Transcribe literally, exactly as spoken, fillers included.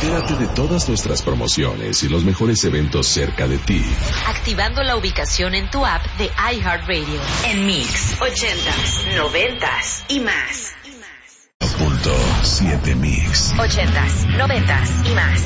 Entérate de todas nuestras promociones y los mejores eventos cerca de ti. Activando la ubicación en tu app de iHeartRadio. En Mix, ochentas, noventas y más. Punto siete Mix. Ochentas, noventas y más.